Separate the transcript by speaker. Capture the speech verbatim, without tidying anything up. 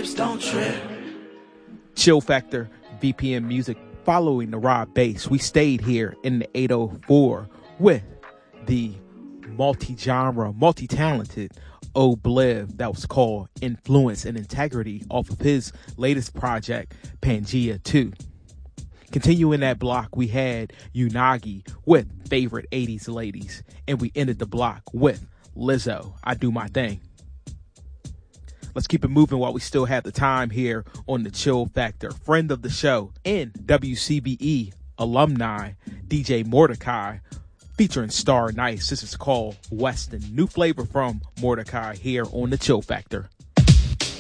Speaker 1: hips don't trip.
Speaker 2: Chill Factor, V P M Music. Following the raw bass, we stayed here in the eight oh four with the multi-genre, multi-talented Obliv that was called Influence and Integrity off of his latest project, Pangea two. Continuing that block, we had Unagi with Favorite eighties Ladies, and we ended the block with Lizzo, I Do My Thing. Let's keep it moving while we still have the time here on the Chill Factor. Friend of the show and W C B E alumni, D J Mordecai, featuring Star Nice. This is called Weston. New flavor from Mordecai here on the Chill Factor.